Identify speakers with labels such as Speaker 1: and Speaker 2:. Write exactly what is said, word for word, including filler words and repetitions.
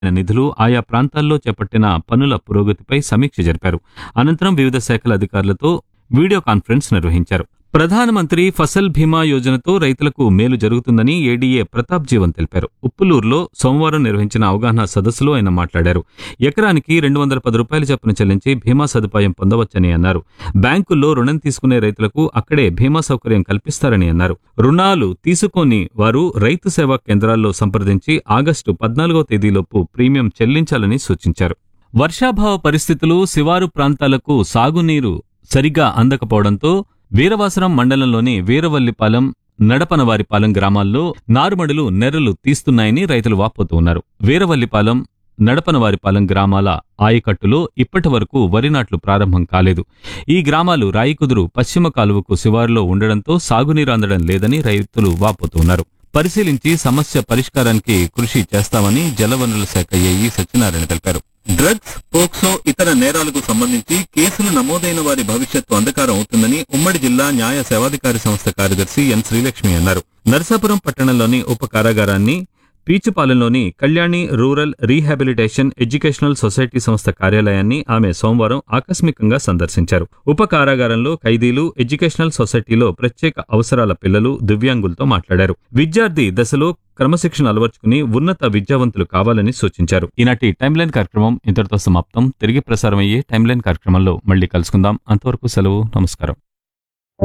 Speaker 1: నిధులు ఆయా ప్రాంతాల్లో చేపట్టిన పనుల పురోగతిపై సమీక్ష జరిపారు. అనంతరం వివిధ శాఖల అధికారులతో వీడియో కాన్ఫరెన్స్ నిర్వహించారు. ప్రధానమంత్రి ఫసల్ బీమా యోజనతో రైతులకు మేలు జరుగుతుందని ఏడీఏ ప్రతాప్ జీవన్ తెలిపారు. ఉప్పులూరులో సోమవారం నిర్వహించిన అవగాహన సదస్సులో ఆయన మాట్లాడారు. ఎకరానికి రెండు వందల పది రూపాయలు చొప్పున చెల్లించి బీమా సదుపాయం పొందవచ్చని అన్నారు. బ్యాంకుల్లో రుణం తీసుకునే రైతులకు అక్కడే బీమా సౌకర్యం కల్పిస్తారని అన్నారు. రుణాలు తీసుకోని వారు రైతు సేవా కేంద్రాల్లో సంప్రదించి ఆగస్టు పద్నాలుగో తేదీలోపు ప్రీమియం చెల్లించాలని సూచించారు. వర్షాభావ పరిస్థితులు శివారు ప్రాంతాలకు సాగునీరు సరిగ్గా అందకపోవడంతో వీరవాసరం మండలంలోని వీరవల్లిపాలెం, నడపనవారిపాలెం గ్రామాల్లో నారుమడులు నెర్రలు తీస్తున్నాయని రైతులు వాపోతూ ఉన్నారు. వీరవల్లిపాలెం, నడపనవారిపాలెం గ్రామాల ఆయకట్టులో ఇప్పటి వరకు వరి నాట్లు ప్రారంభం కాలేదు. ఈ గ్రామాలు రాయికుదురు పశ్చిమ కాలువకు శివారులో ఉండడంతో సాగునీరు అందడం లేదని రైతులు వాపోతూ ఉన్నారు. పరిశీలించి సమస్య పరిష్కారానికి కృషి చేస్తామని జలవనరుల శాఖ ఏఈ సత్యనారాయణ తెలిపారు. డ్రగ్స్, పోక్సో ఇతర నేరాలకు సంబంధించి కేసులు నమోదైన వారి భవిష్యత్తు అంధకారం అవుతుందని ఉమ్మడి జిల్లా న్యాయ సేవాధికారి సంస్థ కార్యదర్శి ఎన్ శ్రీలక్ష్మి అన్నారు. నరసాపురం పట్టణంలోని ఉప కారాగారాన్ని, పీచుపాలెంలోని Kalyani rural rehabilitation educational society సంస్థ కార్యాలయాన్ని ఆమె సోమవారం ఆకస్మికంగా సందర్శించారు. ఉప కారాగారంలో ఖైదీలు, ఎడ్యుకేషనల్ సొసైటీలో ప్రత్యేక అవసరాల పిల్లలు, దివ్యాంగులతో మాట్లాడారు. విద్యార్థి దశలో క్రమశిక్షణ అలవర్చుకుని ఉన్నత విద్యావంతులు కావాలని సూచించారు. ఈనాటి టైమ్లైన్ కార్యక్రమం ఇంతటితో సమాప్తం. తిరిగి ప్రసారమయ్యే టైమ్లైన్ కార్యక్రమంలో మళ్లీ కలుసుకుందాం. అంతవరకు సెలవు. నమస్కారం.